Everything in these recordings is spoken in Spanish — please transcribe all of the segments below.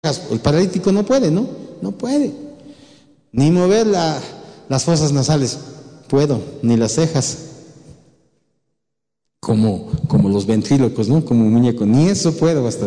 El paralítico no puede, ¿no? No puede. Ni mover las fosas nasales. Puedo, ni las cejas. Como los ventrílocos, ¿no? Como un muñeco. Ni eso puedo hasta.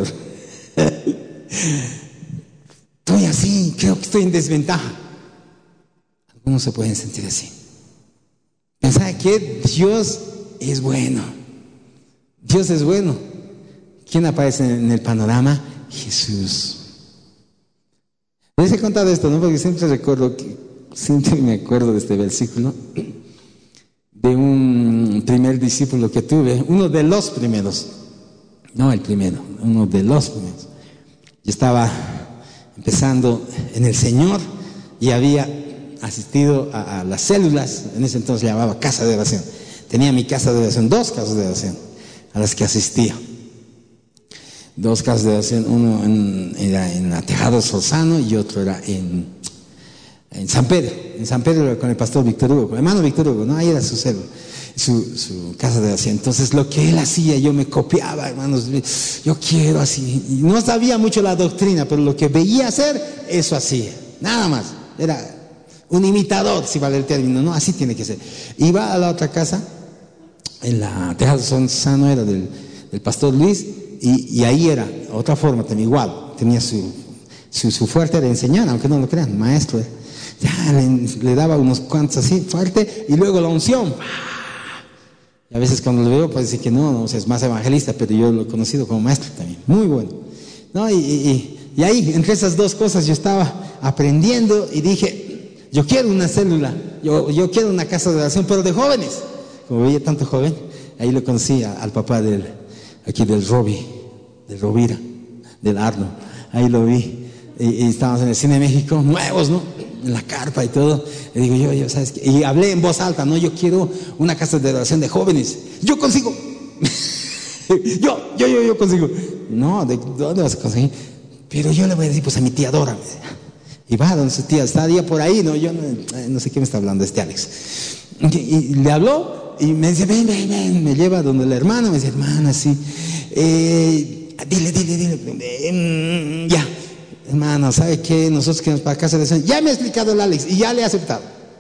Estoy así, creo que estoy en desventaja. Algunos se pueden sentir así. Pensar que Dios es bueno. Dios es bueno. ¿Quién aparece en el panorama? Jesús. Les he contado esto, ¿no? Porque siempre me acuerdo de este versículo, de un primer discípulo que tuve, uno de los primeros, no el primero, uno de los primeros. Yo estaba empezando en el Señor y había asistido a las células, en ese entonces llamaba casa de oración. Tenía mi casa de oración, 2 casas de oración a las que asistía. 2 casas de oración, uno era en la Tejado Solzano y otro era en San Pedro. En San Pedro era con el pastor Víctor Hugo, con el hermano Víctor Hugo, ¿no? Ahí era su casa de oración. Entonces lo que él hacía, yo me copiaba, hermanos, yo quiero así. Y no sabía mucho la doctrina, pero lo que veía hacer, eso hacía. Nada más. Era un imitador, si vale el término, ¿no? Así tiene que ser. Iba a la otra casa, en la Tejado Solzano era del pastor Luis. Y ahí era otra forma también, igual, tenía su fuerte de enseñar, aunque no lo crean, maestro. Ya le daba unos cuantos así, fuerte, y luego la unción. Y a veces cuando lo veo parece que no, o sea, es más evangelista, pero yo lo he conocido como maestro también, muy bueno. ¿No? Y ahí, entre esas 2 cosas, yo estaba aprendiendo y dije, yo quiero una célula, yo quiero una casa de oración, pero de jóvenes. Como veía tanto joven, ahí lo conocí al papá aquí del Rovira, del Arno, ahí lo vi, y estábamos en el Cine de México, nuevos, ¿no? En la carpa y todo. Le digo yo, ¿sabes qué? Y hablé en voz alta, ¿no? Yo quiero una casa de oración de jóvenes. Yo consigo. yo consigo. No, ¿de dónde vas a conseguir? Pero yo le voy a decir, pues a mi tía Dora. Y va donde su tía, está día por ahí, ¿no? Yo no sé qué me está hablando Alex. Y le habló y me dice, ven, me lleva donde la hermana, me dice, hermana, sí. Dile, ya, hermano, ¿sabe qué? Nosotros queremos para casa de oración. Ya me ha explicado el Alex y ya le he aceptado.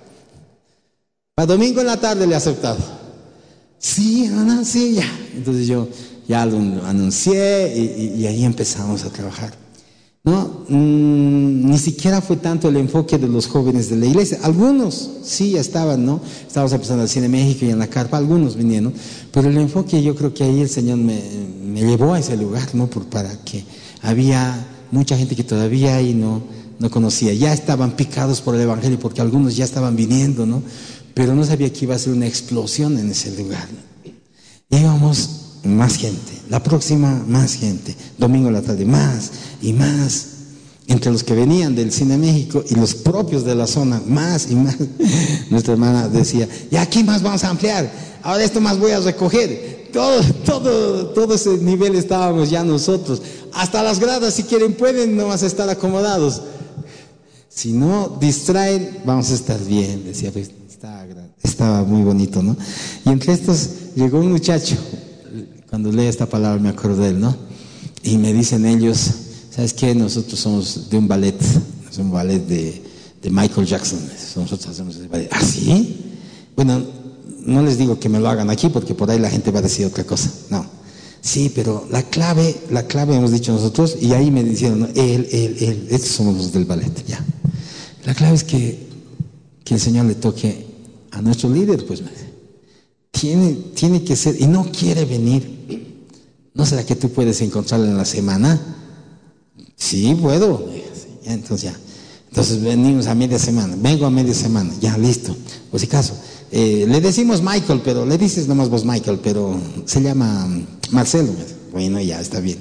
Para domingo en la tarde le he aceptado. Sí, hermana, sí, ya. Entonces yo ya lo anuncié y ahí empezamos a trabajar. No, ni siquiera fue tanto el enfoque de los jóvenes de la iglesia. Algunos sí ya estaban, ¿no? Estábamos empezando al Cine México y en la carpa, algunos vinieron, pero el enfoque, yo creo que ahí el Señor me llevó a ese lugar, ¿no? Para que había mucha gente que todavía ahí no conocía, ya estaban picados por el evangelio, porque algunos ya estaban viniendo, ¿no? Pero no sabía que iba a ser una explosión en ese lugar, ¿no? Y íbamos más gente, la próxima más gente, domingo a la tarde más y más, entre los que venían del Cine México y los propios de la zona, más y más. Nuestra hermana decía, ya aquí más vamos a ampliar, ahora esto más voy a recoger. Todo ese nivel estábamos ya nosotros, hasta las gradas si quieren pueden nomás estar acomodados, si no distraen vamos a estar bien, decía. Pues estaba muy bonito, ¿no? Y entre estos llegó un muchacho. Cuando leo esta palabra me acuerdo de él, ¿no? Y me dicen ellos, ¿sabes qué? Nosotros somos de un ballet, es un ballet de Michael Jackson. Nosotros hacemos ese ballet. ¿Ah, sí? Bueno, no les digo que me lo hagan aquí porque por ahí la gente va a decir otra cosa. No. Sí, pero la clave hemos dicho nosotros, y ahí me dijeron, ¿no? Él, estos somos los del ballet, ya. La clave es que el Señor le toque a nuestro líder, pues, tiene que ser, y no quiere venir. ¿No será que tú puedes encontrarlo en la semana? Sí, puedo. Entonces venimos a media semana. Vengo a media semana. Ya, listo. Por si acaso. Le decimos Michael, pero le dices nomás vos Michael, pero se llama Marcelo. Bueno, ya está bien.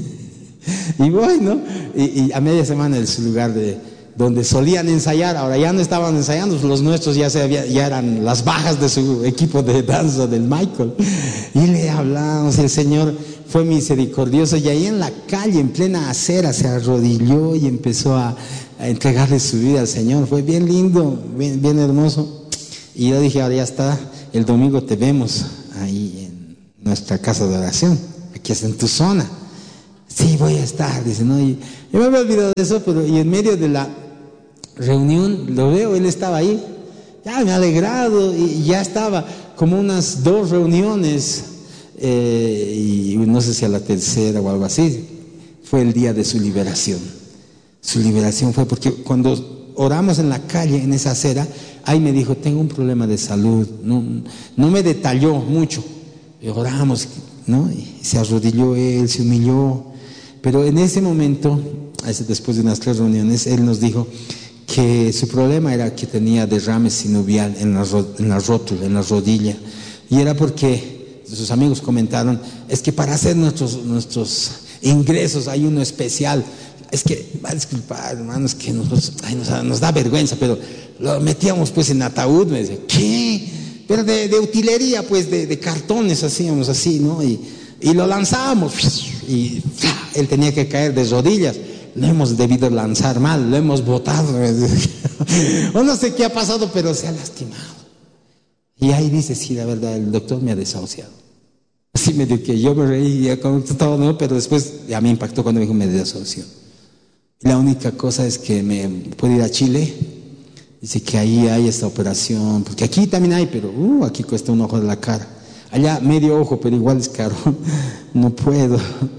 Y voy, ¿no? Y a media semana en su lugar donde solían ensayar, ahora ya no estaban ensayando, los nuestros ya eran las bajas de su equipo de danza del Michael. Y le hablamos, el Señor fue misericordioso, y ahí en la calle, en plena acera, se arrodilló y empezó a entregarle su vida al Señor. Fue bien lindo, bien hermoso. Y yo dije, ahora ya está, el domingo te vemos ahí en nuestra casa de oración, aquí es en tu zona. Sí, voy a estar, dice, ¿no? Y yo me había olvidado de eso, pero y en medio de la reunión lo veo, él estaba ahí. Ya me ha alegrado y ya estaba como unas 2 reuniones y no sé si a la tercera o algo así. Fue el día de su liberación. Su liberación fue porque cuando oramos en la calle, en esa acera, ahí me dijo, tengo un problema de salud. No me detalló mucho. Y oramos, ¿no? Y se arrodilló él, se humilló. Pero en ese momento, después de unas 3 reuniones, él nos dijo que su problema era que tenía derrame sinovial en la rótula, en la rodilla. Y era porque sus amigos comentaron, es que para hacer nuestros ingresos hay uno especial. Es que, va a disculpar, hermano, es que nos da vergüenza, pero lo metíamos pues en ataúd. Me dice, ¿qué? Pero de utilería, pues de cartones hacíamos así, ¿no? Y lo lanzábamos y él tenía que caer de rodillas. Lo hemos debido lanzar mal, lo hemos botado. O no sé qué ha pasado, pero se ha lastimado. Y ahí dice, sí, la verdad, el doctor me ha desahuciado. Así me dijo que yo me reía con todo, ¿no? Pero después ya me impactó cuando me dijo, me desahució. Y la única cosa es que me puedo ir a Chile. Dice que ahí hay esta operación, porque aquí también hay, pero aquí cuesta un ojo de la cara. Allá medio ojo, pero igual es caro. No puedo.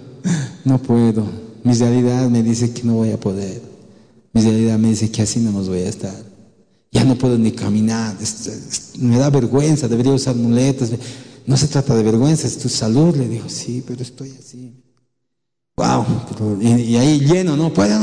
Mi realidad me dice que no voy a poder. Mi realidad me dice que así no nos voy a estar. Ya no puedo ni caminar. Me da vergüenza, debería usar muletas. No se trata de vergüenza, es tu salud. Le dijo, sí, pero estoy así. Wow. Y ahí lleno, no puede.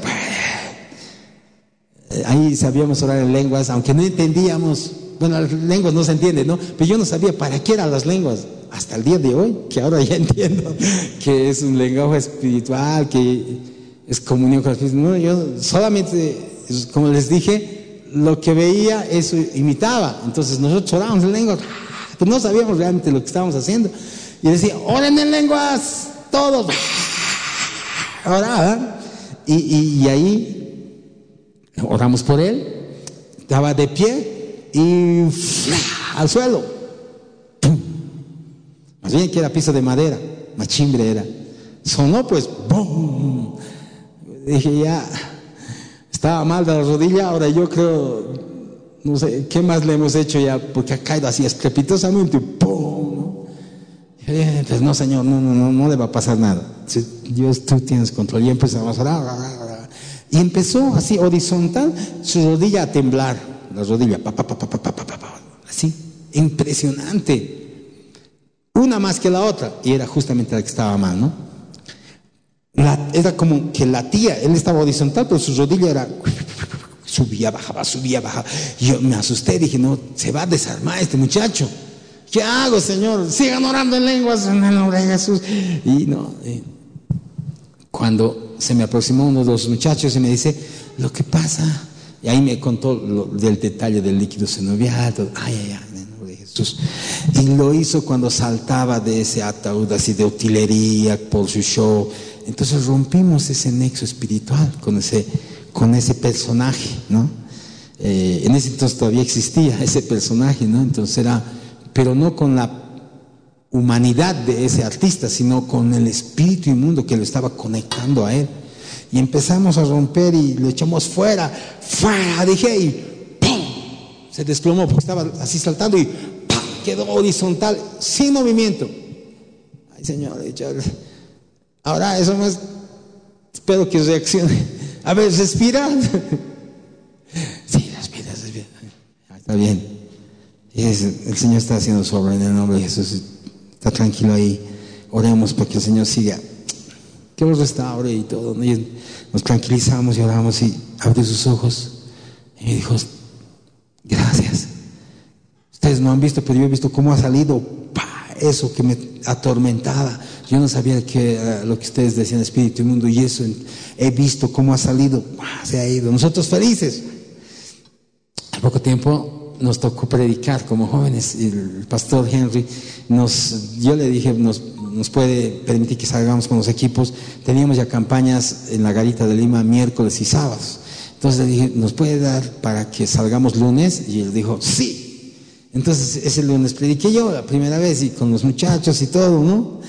Ahí sabíamos orar en lenguas, aunque no entendíamos. Bueno, las lenguas no se entienden, ¿no? Pero yo no sabía para qué eran las lenguas. Hasta el día de hoy, que ahora ya entiendo que es un lenguaje espiritual, que es comunión con el Espíritu. No, yo solamente, como les dije, lo que veía, eso imitaba. Entonces nosotros orábamos en lenguas, pero no sabíamos realmente lo que estábamos haciendo. Y decía, oren en lenguas, todos. Oraban. Y ahí oramos por él, estaba de pie y al suelo. Más bien que era piso de madera, machimbre era. Sonó pues, ¡bum! Dije, ya, estaba mal de la rodilla, ahora yo creo, no sé, ¿qué más le hemos hecho ya? Porque ha caído así estrepitosamente, ¡pum! Dije, pues no, Señor, no le va a pasar nada. Dios, tú tienes control. Y empezamos a orar. Y empezó así, horizontal, su rodilla a temblar. La rodilla, así, impresionante. Una más que la otra, y era justamente la que estaba mal, ¿no? Era como que latía, él estaba horizontal, pero su rodilla era subía, bajaba. Yo me asusté, dije, no, se va a desarmar este muchacho. ¿Qué hago, Señor? Sigan orando en lenguas en el nombre de Jesús. Y no, cuando se me aproximó uno de los muchachos y me dice, lo que pasa, y ahí me contó del detalle del líquido sinovial, todo, ay, Jesús. Y lo hizo cuando saltaba de ese ataúd así de utilería por su show. Entonces rompimos ese nexo espiritual con ese personaje, ¿no? En ese entonces todavía existía ese personaje, ¿no? Entonces era, pero no con la humanidad de ese artista, sino con el espíritu inmundo que lo estaba conectando a él. Y empezamos a romper y lo echamos fuera, dije, y ¡pum! Se desplomó porque estaba así saltando y ¡pum! Quedó horizontal, sin movimiento. Ay, Señor, ahora eso más, espero que reaccione. A ver, respira. Sí, respira. Está bien. El Señor está haciendo su obra en el nombre de Jesús. Está tranquilo ahí. Oremos para que el Señor siga, que los restaure y todo, ¿no? Y nos tranquilizamos y oramos y abrió sus ojos y me dijo, gracias. Ustedes no han visto, pero yo he visto cómo ha salido eso que me atormentaba. Yo no sabía que lo que ustedes decían, espíritu inmundo, y eso he visto cómo ha salido, se ha ido. Nosotros felices. Al poco tiempo nos tocó predicar como jóvenes. Y el pastor Henry yo le dije, nos puede permitir que salgamos con los equipos. Teníamos ya campañas en la Garita de Lima miércoles y sábados. Entonces le dije, ¿nos puede dar para que salgamos lunes? Y él dijo, sí. Entonces ese lunes prediqué yo la primera vez y con los muchachos y todo, ¿no?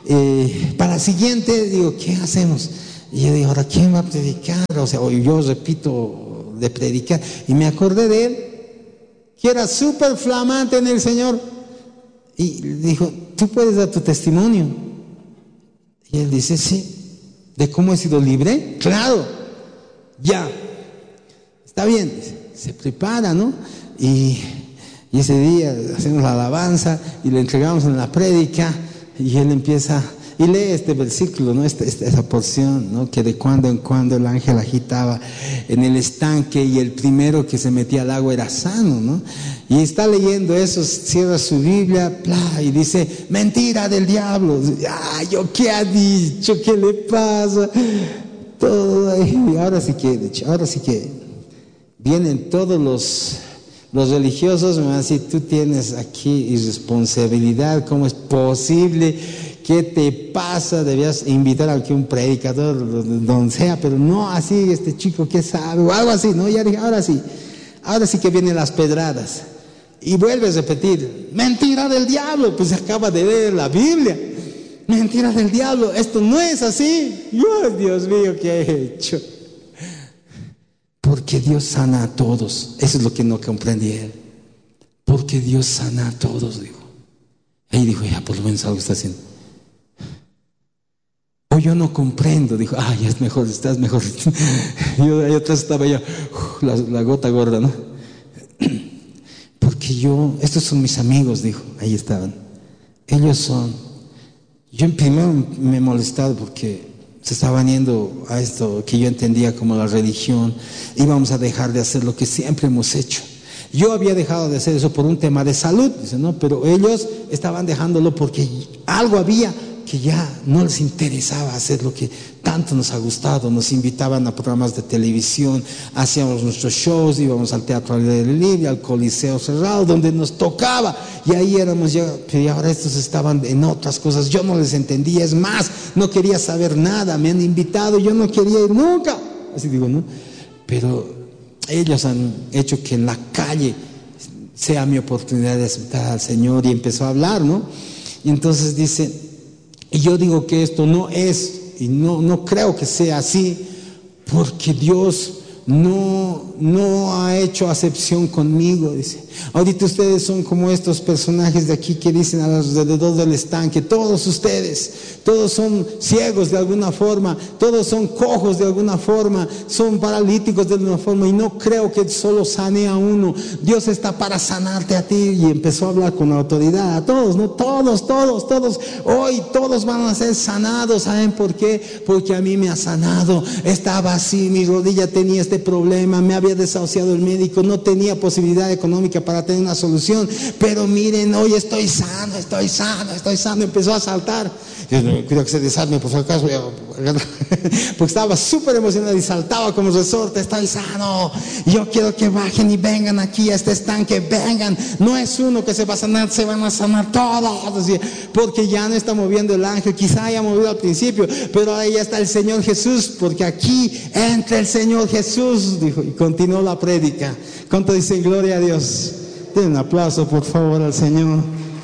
para la siguiente, digo, ¿qué hacemos? Y yo digo, ¿ahora quién va a predicar? O sea, yo repito de predicar. Y me acordé de él, que era súper flamante en el Señor. Y dijo, ¿tú puedes dar tu testimonio? Y él dice, sí. ¿De cómo he sido libre? Claro, ya. Está bien. Se prepara, ¿no? Y ese día hacemos la alabanza y le entregamos en la prédica y él empieza y lee este versículo, ¿no? Esa porción, ¿no? Que de cuando en cuando el ángel agitaba en el estanque y el primero que se metía al agua era sano, ¿no? Y está leyendo eso, cierra su Biblia, y dice, mentira del diablo. ¿Yo qué ha dicho? ¿Qué le pasa? Todo ahí. Ahora sí que vienen todos los religiosos, me van a decir, tú tienes aquí irresponsabilidad, ¿cómo es posible? ¿Qué te pasa? Debías invitar a un predicador, donde sea, pero no así, este chico, ¿qué sabe? O algo así, ¿no? Ya dije, ahora sí que vienen las pedradas. Y vuelves a repetir, mentira del diablo, pues acaba de leer la Biblia. Mentira del diablo, esto no es así. Dios mío, ¿qué he hecho? Porque Dios sana a todos. Eso es lo que no comprendí él. Porque Dios sana a todos, dijo. Ahí dijo, ya por lo menos algo está haciendo. O yo no comprendo, dijo, ya es mejor, estás mejor. Yo ahí atrás estaba ya, la gota gorda, ¿no? Porque estos son mis amigos, dijo, ahí estaban. Ellos son. Yo primero me he molestado porque se estaban yendo a esto que yo entendía como la religión. Íbamos a dejar de hacer lo que siempre hemos hecho. Yo había dejado de hacer eso por un tema de salud, dice, ¿no? Pero ellos estaban dejándolo porque algo había que ya no les interesaba hacer lo que tanto nos ha gustado. Nos invitaban a programas de televisión, hacíamos nuestros shows, íbamos al Teatro al aire libre, al Coliseo cerrado, donde nos tocaba, y ahí éramos ya, pero ahora estos estaban en otras cosas. Yo no les entendía, es más, no quería saber nada. Me han invitado, yo no quería ir nunca, así digo, ¿no? Pero ellos han hecho que en la calle sea mi oportunidad de aceptar al Señor, y empezó a hablar, ¿no? Y entonces dice, y yo digo que esto no es, y no creo que sea así, porque Dios no ha hecho acepción conmigo, dice. Ahorita ustedes son como estos personajes de aquí que dicen alrededor del estanque, todos ustedes, todos son ciegos de alguna forma, todos son cojos de alguna forma, son paralíticos de alguna forma, y no creo que solo sane a uno. Dios está para sanarte a ti. Y empezó a hablar con autoridad a todos, ¿no? Todos, hoy todos van a ser sanados. ¿Saben por qué? Porque a mí me ha sanado. Estaba así, mi rodilla tenía este problema, me había desahuciado el médico, no tenía posibilidad económica para tener una solución, pero miren, hoy estoy sano. Empezó a saltar. Cuidado que se desarme por si acaso, porque estaba súper emocionado y saltaba como resorte. Estoy sano, yo quiero que bajen y vengan aquí a este estanque, vengan. No es uno que se va a sanar, se van a sanar todos, porque ya no está moviendo el ángel. Quizá haya movido al principio, pero ahí ya está el Señor Jesús, porque aquí entra el Señor Jesús, dijo, y continuó la prédica. ¿Cuánto dicen gloria a Dios? Den un aplauso por favor al Señor.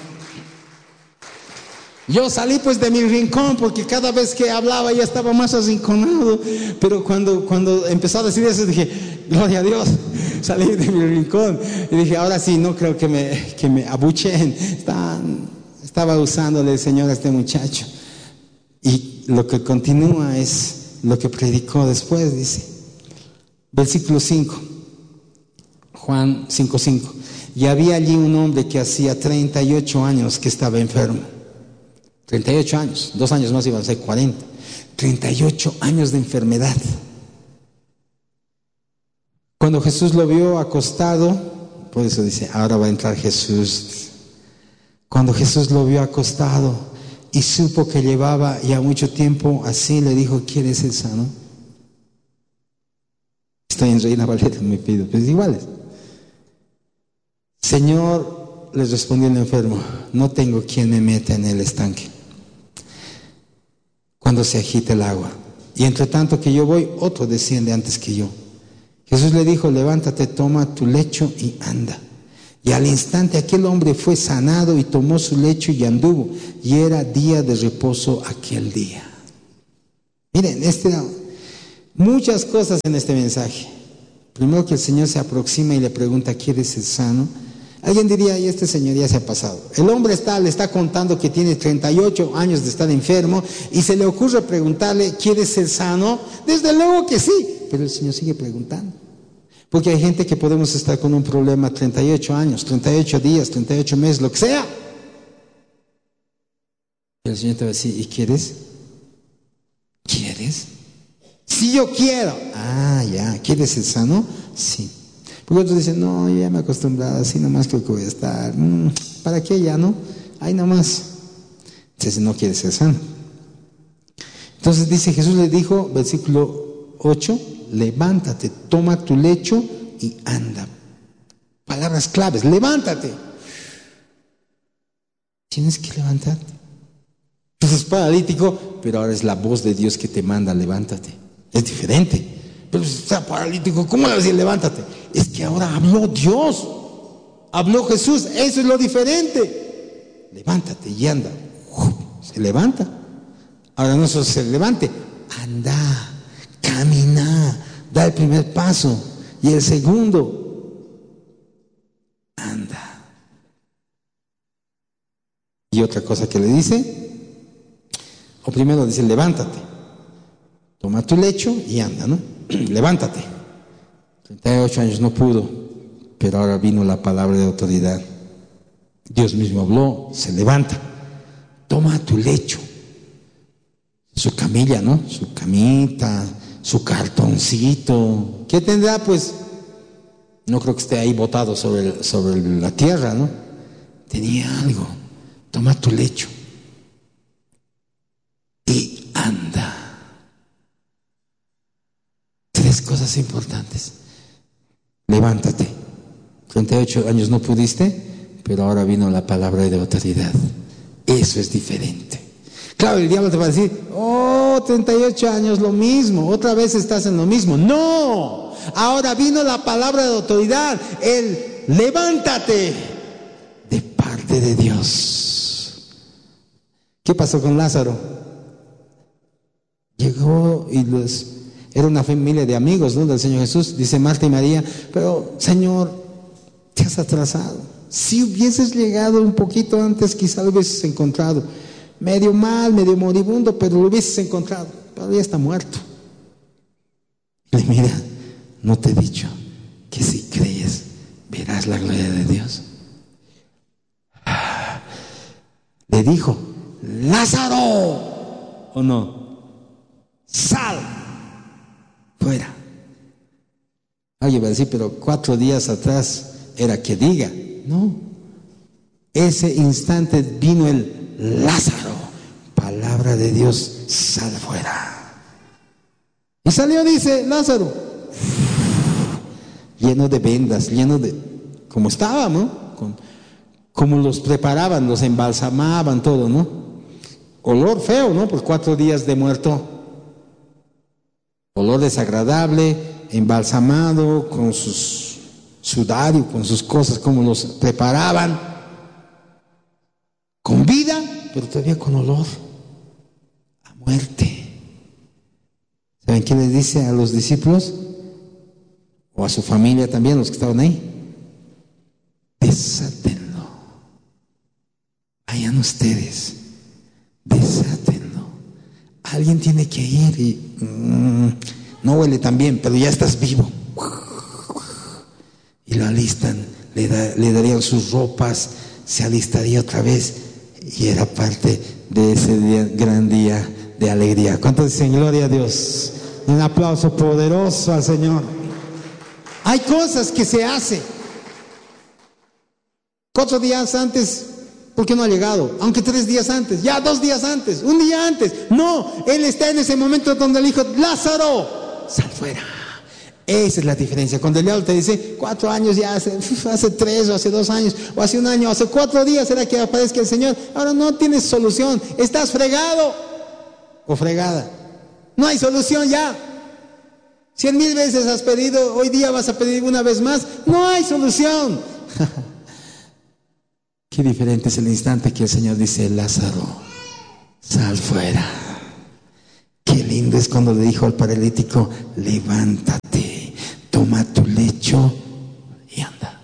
Yo salí pues de mi rincón, porque cada vez que hablaba ya estaba más arrinconado, pero cuando empezó a decir eso dije, gloria a Dios. Salí de mi rincón y dije, ahora sí, no creo que me abucheen. Estaba usándole el Señor a este muchacho. Y lo que continúa es lo que predicó después, dice, versículo 5, Juan 5:5. Y había allí un hombre que hacía 38 años que estaba enfermo. 38 años, 2 años más iban a ser 40. 38 años de enfermedad. Cuando Jesús lo vio acostado, por eso dice, ahora va a entrar Jesús. Cuando Jesús lo vio acostado y supo que llevaba ya mucho tiempo así, le dijo, ¿quieres ser sano? Estoy en Reina Valera, me pido, pues iguales. Señor, les respondió el enfermo, no tengo quien me meta en el estanque cuando se agita el agua, y entre tanto que yo voy, otro desciende antes que yo. Jesús le dijo, levántate, toma tu lecho y anda. Y al instante aquel hombre fue sanado y tomó su lecho y anduvo. Y era día de reposo aquel día. Miren, muchas cosas en este mensaje. Primero, que el Señor se aproxima y le pregunta: ¿quieres ser sano? Alguien diría: y este señor ya se ha pasado. El hombre le está contando que tiene 38 años de estar enfermo y se le ocurre preguntarle: ¿quieres ser sano? Desde luego que sí, pero el Señor sigue preguntando. Porque hay gente que podemos estar con un problema 38 años, 38 días, 38 meses, lo que sea. Y el Señor te va a decir: ¿y quieres? ¿Quieres? Sí, yo quiero. Ah, ya. ¿Quieres ser sano? Sí. Porque otros dicen: no, yo ya me he acostumbrado, así nomás creo que voy a estar. ¿Para qué ya, no? Ahí nomás. Entonces no quieres ser sano. Entonces dice, Jesús le dijo, versículo 8, levántate, toma tu lecho y anda. Palabras claves: levántate. Tienes que levantarte. Entonces es paralítico, pero ahora es la voz de Dios que te manda: levántate. Es diferente. Pero si está paralítico, ¿cómo le va a decir levántate? Es que ahora habló Dios, habló Jesús, eso es lo diferente. Levántate y anda. Se levanta. Ahora no solo se levante, anda, camina, da el primer paso y el segundo, anda. Y otra cosa que le dice, o primero dice: levántate, toma tu lecho y anda, ¿no? Levántate. 38 años no pudo, pero ahora vino la palabra de autoridad. Dios mismo habló, se levanta, toma tu lecho, su camilla, ¿no? Su camita, su cartoncito. ¿Qué tendrá? Pues no creo que esté ahí botado sobre la tierra, ¿no? Tenía algo. Toma tu lecho y anda. Tres cosas importantes. Levántate. 38 años no pudiste, pero ahora vino la palabra de autoridad. Eso es diferente. Claro, el diablo te va a decir: 38 años lo mismo, otra vez estás en lo mismo. No, ahora vino la palabra de autoridad, el levántate, de parte de Dios. ¿Qué pasó con Lázaro? Llegó y era una familia de amigos, ¿no?, del Señor Jesús. Dice Marta y María: pero Señor, te has atrasado. Si hubieses llegado un poquito antes, quizá lo hubieses encontrado. Medio mal, medio moribundo, pero lo hubieses encontrado. Pero ya está muerto. Y mira, ¿no te he dicho que si crees verás la gloria de Dios? Le dijo: Lázaro, ¿o no? Sal fuera. Alguien va a decir: pero 4 días atrás era que diga. No, ese instante vino el Lázaro, palabra de Dios: sal fuera. Y salió, dice Lázaro, lleno de vendas, lleno de, como estaba, ¿no? Como los preparaban, los embalsamaban, todo, ¿no? Olor feo, ¿no? Por 4 días de muerto. Olor desagradable, embalsamado, con sus sudario, con sus cosas, como los preparaban. Con vida, pero todavía con olor a muerte. ¿Saben qué les dice a los discípulos? O a su familia también, los que estaban ahí: desátenlo. Vayan ustedes, desátenlo. Alguien tiene que ir y no huele tan bien, pero ya estás vivo. Y lo alistan, le darían sus ropas, se alistaría otra vez, y era parte de ese gran día de alegría. ¿Cuántos dicen gloria a Dios? Un aplauso poderoso al Señor. Hay cosas que se hacen. 4 días antes, ¿por qué no ha llegado? Aunque 3 días antes, ya 2 días antes, 1 día antes. No, Él está en ese momento donde le dijo: Lázaro, sal fuera. Esa es la diferencia. Cuando el diablo te dice: 4 años ya, hace 3 o hace 2 años, o hace 1 año, hace 4 días será que aparezca el Señor. Ahora no tienes solución, estás fregado o fregada. No hay solución ya. 100,000 veces has pedido, hoy día vas a pedir una vez más. No hay solución. Qué diferente es el instante que el Señor dice: Lázaro, sal fuera. Qué lindo es cuando le dijo al paralítico: levántate, toma tu lecho y anda.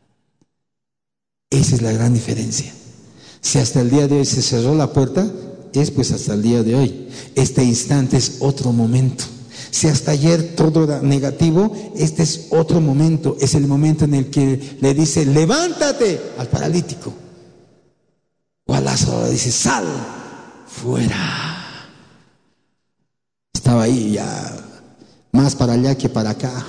Esa es la gran diferencia. Si hasta el día de hoy se cerró la puerta, es pues hasta el día de hoy. Este instante es otro momento. Si hasta ayer todo era negativo, este es otro momento. Es el momento en el que le dice: levántate, al paralítico. O a Lázaro le dice: sal fuera. Estaba ahí ya más para allá que para acá.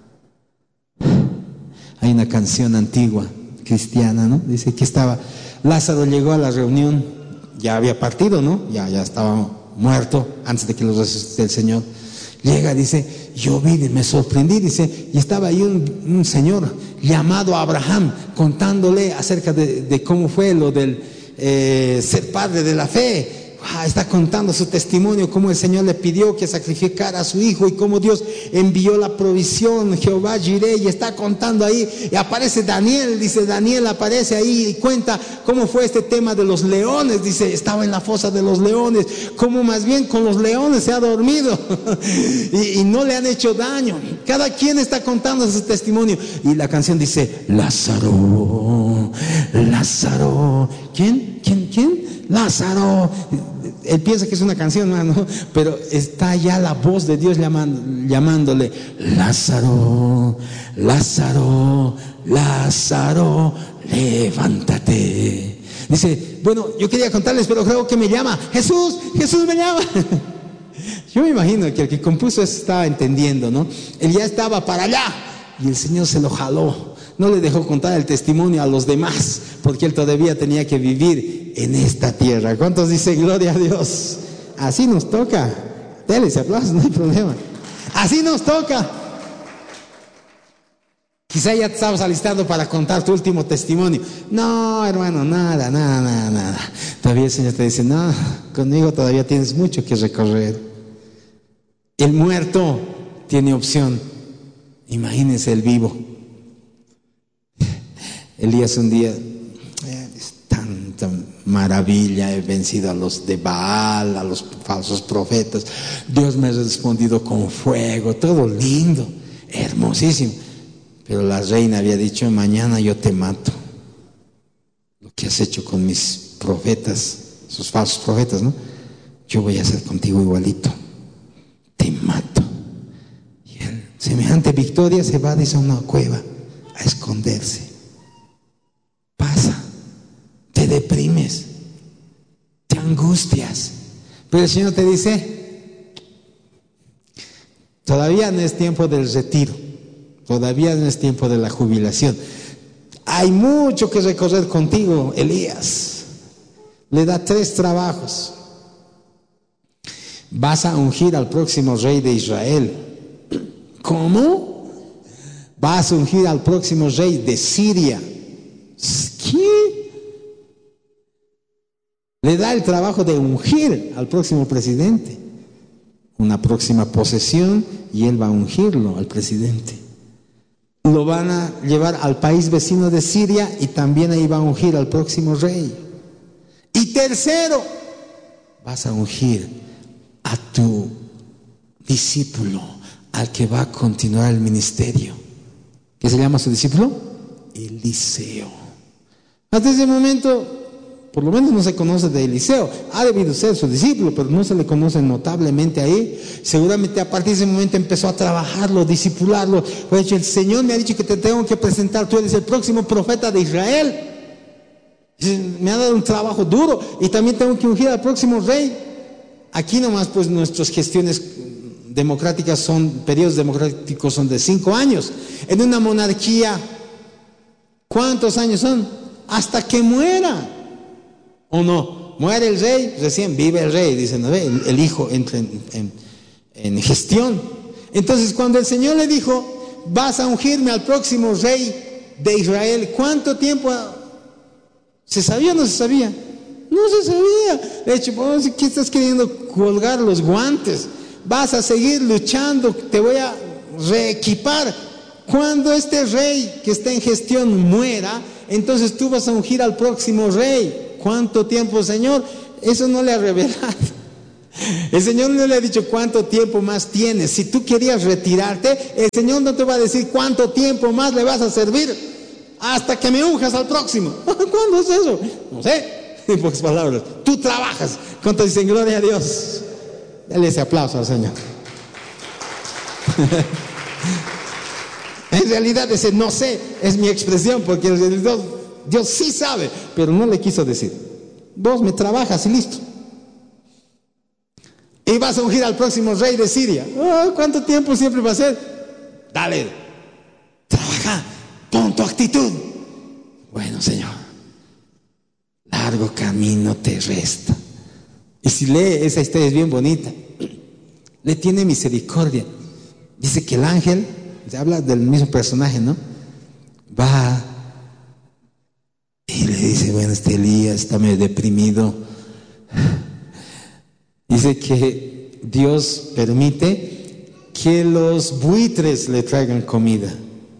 Hay una canción antigua cristiana, ¿no? Dice que Lázaro llegó a la reunión, ya había partido, ¿no? Ya estaba muerto antes de que lo resucite el Señor. Llega, dice: yo vi, me sorprendí, dice, y estaba ahí un señor llamado Abraham, contándole acerca de cómo fue lo del ser padre de la fe. Está contando su testimonio, cómo el Señor le pidió que sacrificara a su hijo y cómo Dios envió la provisión, Jehová Jireh, y está contando ahí. Y aparece Daniel, dice, Daniel aparece ahí y cuenta cómo fue este tema de los leones. Dice, estaba en la fosa de los leones, cómo más bien con los leones se ha dormido y no le han hecho daño. Cada quien está contando su testimonio. Y la canción dice: Lázaro, Lázaro. ¿Quién? Lázaro. Él piensa que es una canción, ¿no? Pero está ya la voz de Dios llamándole: Lázaro, Lázaro, Lázaro, levántate. Dice: bueno, yo quería contarles, pero creo que me llama Jesús me llama. Yo me imagino que el que compuso eso estaba entendiendo, ¿no? Él ya estaba para allá y el Señor se lo jaló. No le dejó contar el testimonio a los demás, porque él todavía tenía que vivir en esta tierra. ¿Cuántos dicen gloria a Dios? Así nos toca. Dale ese aplauso, no hay problema. Así nos toca. Quizá ya te estabas alistando para contar tu último testimonio. No, hermano, nada. Todavía el Señor te dice: no, conmigo todavía tienes mucho que recorrer. El muerto tiene opción. Imagínense el vivo. Elías un día: es tanta maravilla, he vencido a los de Baal, a los falsos profetas, Dios me ha respondido con fuego, todo lindo, hermosísimo. Pero la reina había dicho: mañana yo te mato. Lo que has hecho con mis profetas, esos falsos profetas, ¿no? Yo voy a hacer contigo igualito, te mato. Y él, semejante victoria, se va, dice, a una cueva a esconderse. Pasa, te deprimes, te angustias, pero el Señor te dice: todavía no es tiempo del retiro, todavía no es tiempo de la jubilación, hay mucho que recorrer contigo. Elías le da 3 trabajos. Vas a ungir al próximo rey de Israel. ¿Cómo? Vas a ungir al próximo rey de Siria. ¿Qué? Le da el trabajo de ungir al próximo presidente, una próxima posesión, y él va a ungirlo al presidente. Lo van a llevar al país vecino de Siria y también ahí va a ungir al próximo rey. Y tercero, vas a ungir a tu discípulo, al que va a continuar el ministerio. ¿Qué se llama su discípulo? Eliseo. Hasta ese momento, por lo menos no se conoce de Eliseo. Ha debido ser su discípulo, pero no se le conoce notablemente ahí. Seguramente a partir de ese momento empezó a trabajarlo, discipularlo. Pues el Señor me ha dicho que te tengo que presentar, tú eres el próximo profeta de Israel. Me ha dado un trabajo duro y también tengo que ungir al próximo rey. Aquí nomás pues nuestras gestiones democráticas periodos democráticos son de 5 años. En una monarquía, ¿cuántos años son? Hasta que muera, ¿o no? Muere el rey, recién vive el rey, dicen, ¿no? El hijo entra en gestión. Entonces cuando el Señor le dijo: vas a ungirme al próximo rey de Israel, ¿cuánto tiempo? ¿Se sabía o no se sabía? No se sabía. De hecho, ¿qué estás queriendo colgar los guantes? Vas a seguir luchando, te voy a reequipar. Cuando este rey que está en gestión muera, entonces tú vas a ungir al próximo rey. ¿Cuánto tiempo, Señor? Eso no le ha revelado. El Señor no le ha dicho cuánto tiempo más tienes. Si tú querías retirarte, el Señor no te va a decir cuánto tiempo más le vas a servir hasta que me unjas al próximo. ¿Cuándo es eso? No sé, en pocas palabras. Tú trabajas. ¿Cuánto dicen gloria a Dios? Dale ese aplauso al Señor. En realidad ese no sé es mi expresión, porque Dios sí sabe, pero no le quiso decir. Vos me trabajas y listo. Y vas a ungir al próximo rey de Siria. ¿Cuánto tiempo siempre va a ser? Dale, trabaja, pon tu actitud. Bueno, Señor, largo camino te resta. Y si lee esa historia, es bien bonita. Le tiene misericordia. Dice que el ángel, se habla del mismo personaje, ¿no? Va y le dice, bueno, este Elías está medio deprimido. Dice que Dios permite que los buitres le traigan comida.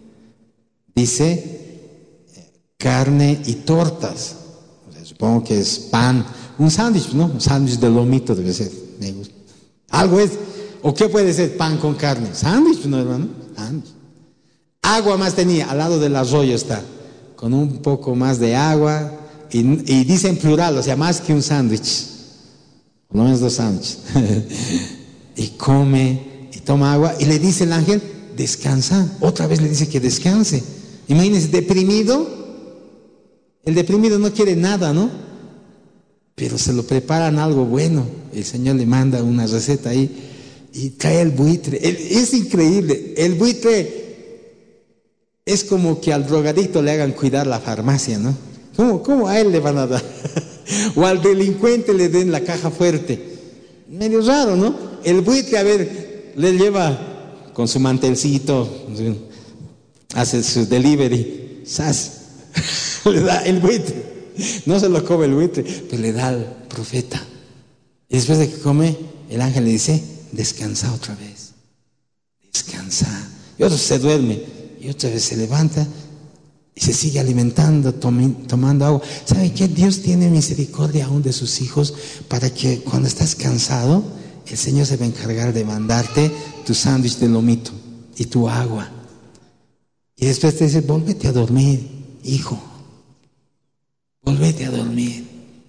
Dice carne y tortas. O sea, supongo que es pan, un sándwich, ¿no? Un sándwich de lomito debe ser. Me gusta. Algo es. ¿O qué puede ser pan con carne? Sándwich, ¿no, hermano? Sándwich. Agua más tenía, al lado del arroyo está, con un poco más de agua. Y dice en plural, o sea, más que un sándwich. Por lo menos 2 sándwiches. Y come y toma agua y le dice el ángel, descansa. Otra vez le dice que descanse. Imagínense, deprimido. El deprimido no quiere nada, ¿no? Pero se lo preparan algo bueno. El Señor le manda una receta ahí y trae el buitre. Es increíble. El buitre es como que al drogadicto le hagan cuidar la farmacia, ¿no? ¿Cómo a él le van a dar? O al delincuente le den la caja fuerte. Medio raro, ¿no? El buitre, a ver, le lleva con su mantelcito, hace su delivery, ¡zas! Le da el buitre. No se lo come el buitre, pero le da al profeta. Y después de que come, el ángel le dice, descansa otra vez. Descansa. Y otro se duerme. Y otra vez se levanta y se sigue alimentando, tomando agua. ¿Sabe qué? Dios tiene misericordia aún de sus hijos, para que cuando estás cansado, el Señor se va a encargar de mandarte tu sándwich de lomito y tu agua. Y después te dice, volvete a dormir, hijo. Volvete a dormir.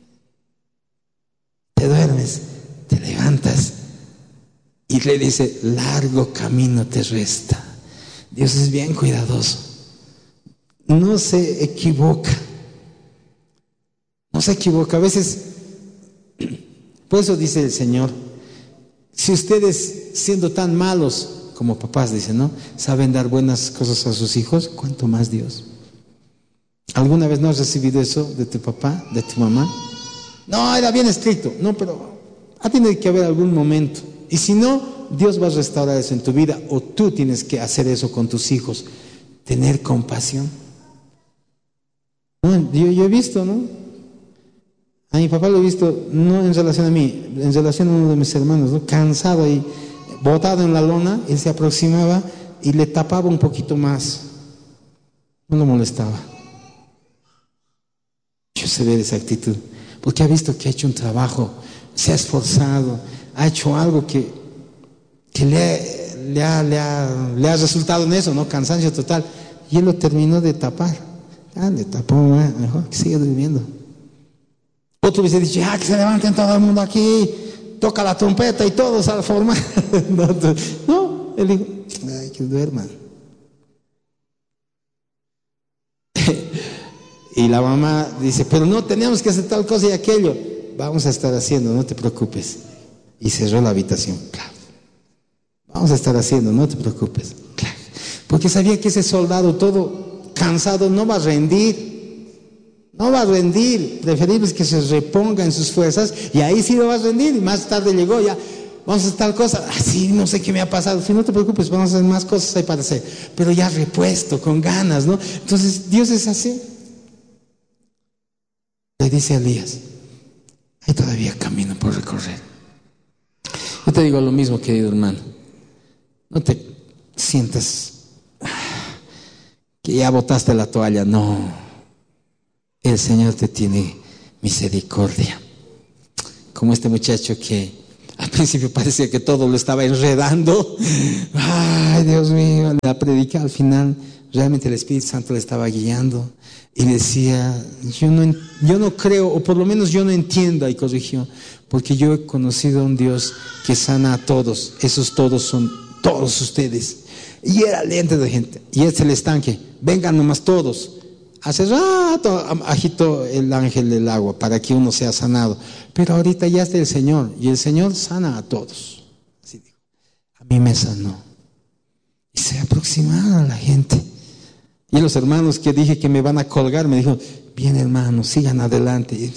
Te duermes, te levantas y le dice, largo camino te resta. Dios es bien cuidadoso. No se equivoca. No se equivoca. A veces, por eso dice el Señor, si ustedes, siendo tan malos como papás, dicen, ¿no?, saben dar buenas cosas a sus hijos, ¿cuánto más Dios? ¿Alguna vez no has recibido eso de tu papá, de tu mamá? No, era bien estricto. No, pero ha tenido que haber algún momento. Y si no, Dios va a restaurar eso en tu vida, o tú tienes que hacer eso con tus hijos. Tener compasión. No, yo he visto, ¿no? A mi papá lo he visto, no en relación a mí, en relación a uno de mis hermanos, ¿no? Cansado ahí, botado en la lona, él se aproximaba y le tapaba un poquito más. No lo molestaba. Yo sé ver esa actitud, porque ha visto que ha hecho un trabajo, se ha esforzado, ha hecho algo que le ha resultado en eso, ¿no? Cansancio total. Y él lo terminó de tapar. Le tapó, mejor que siga durmiendo. Otro hubiese dicho, que se levanten todo el mundo aquí, toca la trompeta y todos a formar. No, él dijo, que duerman. Y la mamá dice, pero no, teníamos que hacer tal cosa y aquello. Vamos a estar haciendo, no te preocupes. Y cerró la habitación. Vamos a estar haciendo, no te preocupes. Porque sabía que ese soldado todo cansado no va a rendir. No va a rendir. Preferible es que se reponga en sus fuerzas, y ahí sí lo va a rendir. Y más tarde llegó, ya vamos a hacer tal cosa. Sí, no sé qué me ha pasado. Sí, no te preocupes, vamos a hacer más cosas ahí para hacer. Pero ya repuesto, con ganas, ¿no? Entonces Dios es así. Le dice a Elías, hay todavía camino por recorrer. Yo te digo lo mismo, querido hermano. No te sientas que ya botaste la toalla. No. el Señor te tiene misericordia. Como este muchacho que al principio parecía que todo lo estaba enredando. Ay, Dios mío, la predica al final. Realmente el Espíritu Santo le estaba guiando y decía, yo no creo, o por lo menos yo no entiendo, y corrigió, porque yo he conocido a un Dios que sana a todos. Esos todos son todos ustedes. Y era lento de gente, y es el estanque, vengan nomás todos. Hace rato agitó el ángel del agua para que uno sea sanado, pero ahorita ya está el Señor, y el Señor sana a todos. Así dijo. A mí me sanó. Y se aproximaron a la gente. Y los hermanos que dije que me van a colgar, me dijo, bien hermanos, sigan adelante.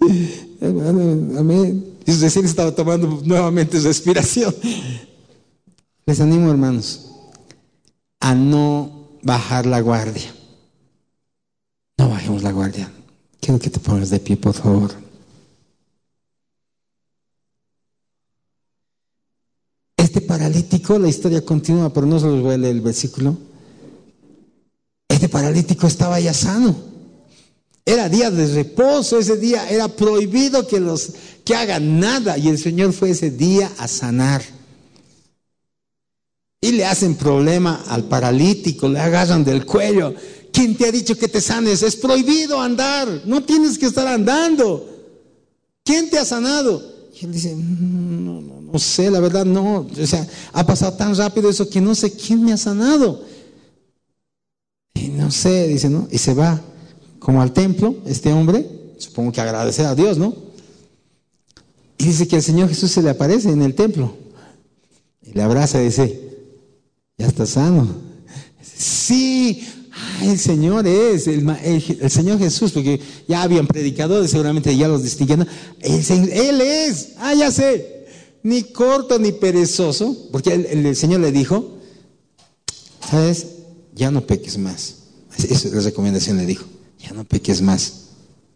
Amén. Y recién estaba tomando nuevamente respiración. Les animo, hermanos, a no bajar la guardia. No bajemos la guardia. Quiero que te pongas de pie, por favor. Este paralítico, la historia continúa, pero no se los voy a leer el versículo. Este paralítico estaba ya sano. Era día de reposo, ese día era prohibido que hagan nada, y el Señor fue ese día a sanar. Y le hacen problema al paralítico, le agarran del cuello. ¿Quién te ha dicho que te sanes? Es prohibido andar, no tienes que estar andando. ¿Quién te ha sanado? Y él dice, no sé, la verdad no. O sea, ha pasado tan rápido eso que no sé quién me ha sanado. Y no sé, dice, ¿no? Y se va como al templo, este hombre, supongo que agradecer a Dios, ¿no? Y dice que el Señor Jesús se le aparece en el templo. Y le abraza y dice, ya está sano. Dice, sí, el Señor es, el Señor Jesús, porque ya habían predicadores, seguramente ya los distinguían. Él es, ya sé, ni corto ni perezoso, porque el Señor le dijo, ¿sabes? Ya no peques más. Esa es la recomendación, le dijo. Ya no peques más.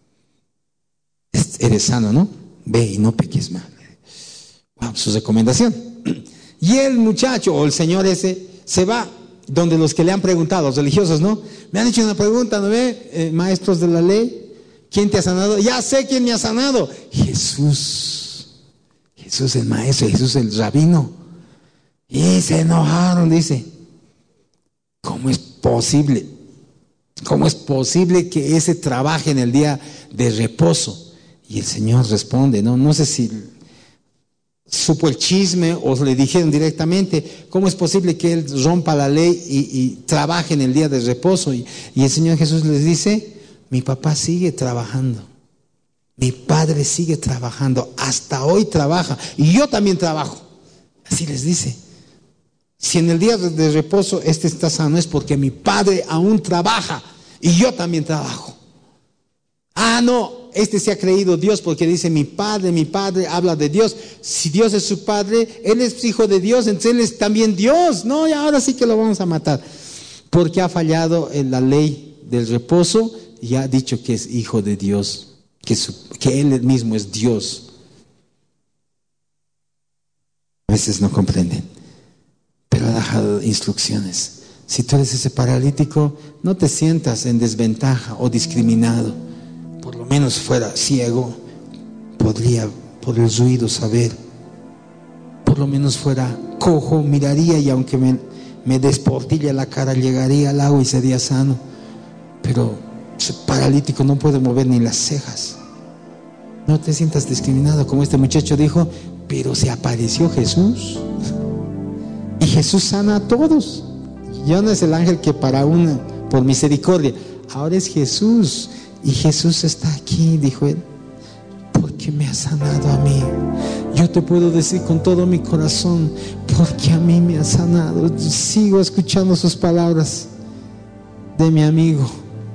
Eres sano, ¿no? Ve y no peques más. Wow, su recomendación. Y el muchacho o el señor ese se va donde los que le han preguntado, los religiosos, ¿no? Me han hecho una pregunta, ¿no ve? Maestros de la ley, ¿quién te ha sanado? Ya sé quién me ha sanado. Jesús. Jesús el maestro, Jesús el rabino. Y se enojaron, dice. ¿Cómo es posible? ¿Cómo es posible que ese trabaje en el día de reposo? Y el Señor responde, no sé si supo el chisme o le dijeron directamente, ¿cómo es posible que Él rompa la ley y trabaje en el día de reposo? Y el Señor Jesús les dice, mi papá sigue trabajando, mi Padre sigue trabajando, hasta hoy trabaja, y yo también trabajo. Así les dice. Si en el día de reposo este está sano, es porque mi Padre aún trabaja y yo también trabajo. No, este se ha creído Dios porque dice mi Padre habla de Dios. Si Dios es su Padre, Él es hijo de Dios, entonces Él es también Dios. No, y ahora sí que lo vamos a matar, porque ha fallado en la ley del reposo y ha dicho que es hijo de Dios, que Él mismo es Dios. A veces no comprenden, pero ha dejado instrucciones. Si tú eres ese paralítico, no te sientas en desventaja o discriminado. Por lo menos fuera ciego, podría por el ruido saber. Por lo menos fuera cojo, miraría, y aunque me desportille la cara, llegaría al agua y sería sano. Pero ese paralítico no puede mover ni las cejas. No te sientas discriminado, como este muchacho dijo, pero se apareció Jesús. Y Jesús sana a todos. Ya no es el ángel que para uno por misericordia. Ahora es Jesús. Y Jesús está aquí, dijo él, porque me ha sanado a mí. Yo te puedo decir con todo mi corazón, porque a mí me ha sanado. Sigo escuchando sus palabras de mi amigo.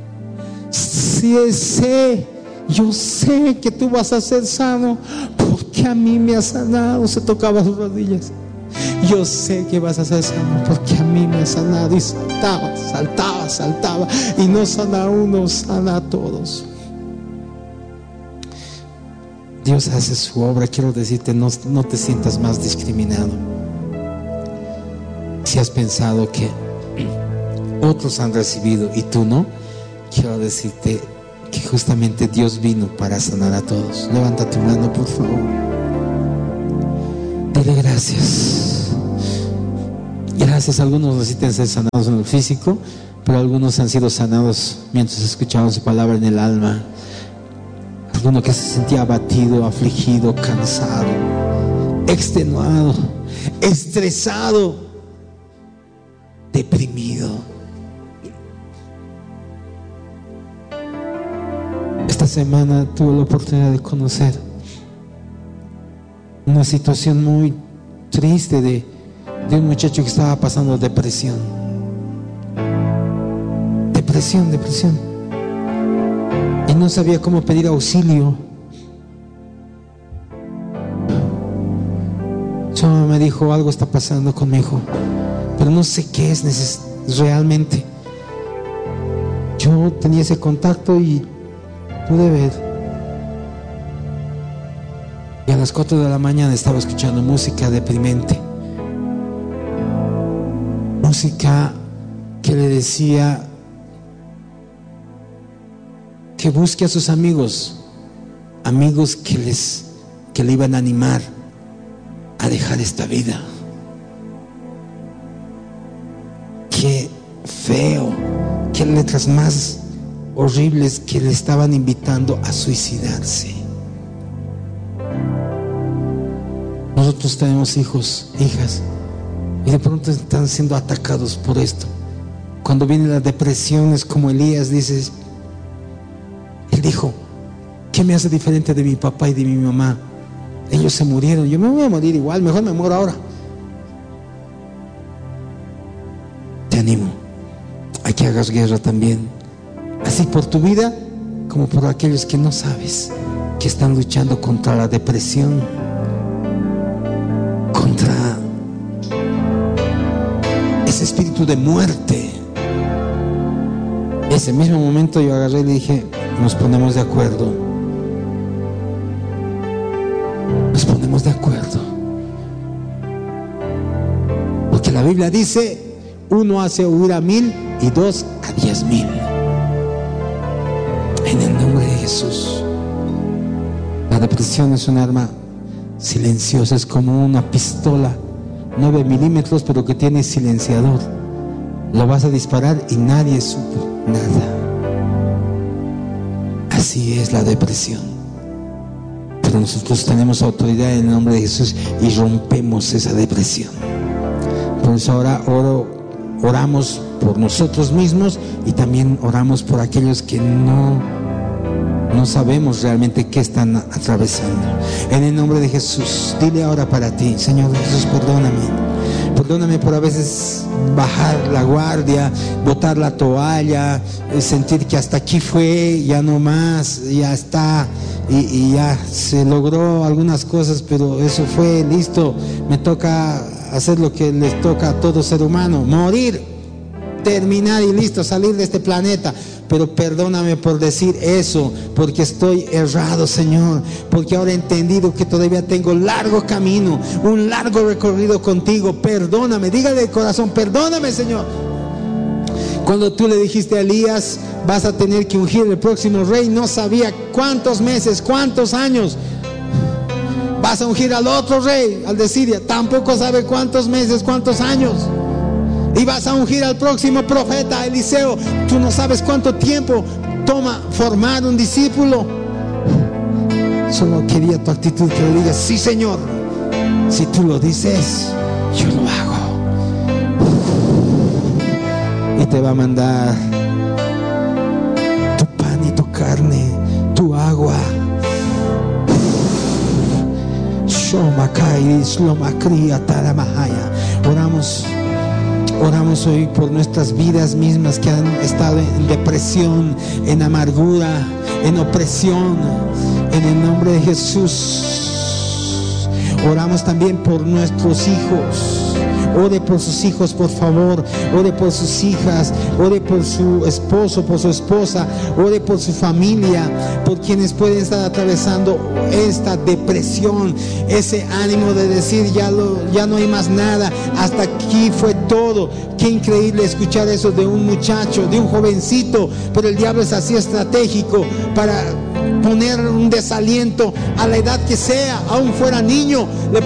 Yo sé que tú vas a ser sano, porque a mí me ha sanado. Se tocaba sus rodillas. Yo sé que vas a ser sano porque a mí me ha sanado. Y saltaba. Y no sana a uno, sana a todos. Dios hace su obra. Quiero decirte, no te sientas más discriminado. Si has pensado que otros han recibido y tú no, quiero decirte, que justamente Dios vino para sanar a todos. Levanta tu mano, por favor. Dile gracias. Gracias. Algunos necesitan ser sanados en el físico, pero algunos han sido sanados mientras escuchaban su palabra en el alma. Alguno que se sentía abatido, afligido, cansado, extenuado, estresado, deprimido. Esta semana tuve la oportunidad de conocer una situación muy triste de un muchacho que estaba pasando depresión. Depresión. Y no sabía cómo pedir auxilio. Su mamá me dijo: algo está pasando con mi hijo, pero no sé qué es realmente. Yo tenía ese contacto y pude ver. Y a las 4 de la mañana estaba escuchando música deprimente. Música que le decía que busque a sus amigos que le iban a animar a dejar esta vida. Qué feo, qué letras más horribles, que le estaban invitando a suicidarse. Nosotros tenemos hijos, hijas, y de pronto están siendo atacados por esto. Cuando viene la depresión, es como Elías, dices, él dijo: ¿qué me hace diferente de mi papá y de mi mamá? Ellos se murieron, yo me voy a morir igual, mejor me muero ahora. Te animo a que hagas guerra también, así por tu vida como por aquellos que no sabes, que están luchando contra la depresión, contra ese espíritu de muerte. Ese mismo momento yo agarré y le dije: nos ponemos de acuerdo. Nos ponemos de acuerdo. Porque la Biblia dice: 1 hace huir a 1000 y 2 a 10,000. En el nombre de Jesús. La depresión es un arma silenciosa, es como una pistola 9 milímetros, pero que tiene silenciador. Lo vas a disparar y nadie supo nada. Así es la depresión. Pero nosotros tenemos autoridad en el nombre de Jesús y rompemos esa depresión. Por eso ahora oramos por nosotros mismos y también oramos por aquellos que no sabemos realmente qué están atravesando. En el nombre de Jesús, dile ahora para ti: Señor Jesús, perdóname por a veces bajar la guardia, botar la toalla, sentir que hasta aquí fue, ya no más, ya está, y ya se logró algunas cosas, pero eso fue, listo, me toca hacer lo que les toca a todo ser humano: morir, terminar y listo, salir de este planeta. Pero perdóname por decir eso, porque estoy errado, Señor, porque ahora he entendido que todavía tengo largo camino, un largo recorrido contigo. Perdóname, dígale de corazón: perdóname, Señor. Cuando tú le dijiste a Elías: vas a tener que ungir el próximo rey, no sabía cuántos meses, cuántos años. Vas a ungir al otro rey, al de Siria, tampoco sabe cuántos meses, cuántos años. Y vas a ungir al próximo profeta, Eliseo, tú no sabes cuánto tiempo toma formar un discípulo. Solo quería tu actitud, que le digas: sí, Señor, si tú lo dices, yo lo hago. Y te va a mandar tu pan y tu carne, tu agua. Oramos hoy por nuestras vidas mismas que han estado en depresión, en amargura, en opresión. En el nombre de Jesús. Oramos también por nuestros hijos, Ore por sus hijos, por favor. Ore por sus hijas. Ore por su esposo, por su esposa. Ore por su familia, por quienes pueden estar atravesando esta depresión, ese ánimo de decir ya no hay más nada, hasta aquí fue todo. Qué increíble escuchar eso de un muchacho, de un jovencito, pero el diablo es así estratégico para poner un desaliento a la edad que sea, aún fuera niño, le